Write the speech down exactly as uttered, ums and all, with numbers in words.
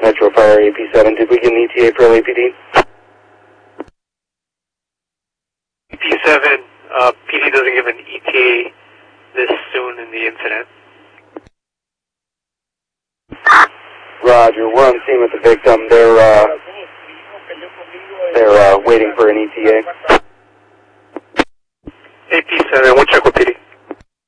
Metro Fire A P seven, did we get an E T A for L A P D? A P seven, uh, P D doesn't give an E T A this soon in the incident. Roger, we're on scene with the victim. They're, uh, they're, uh, waiting for an E T A. A P seven, what's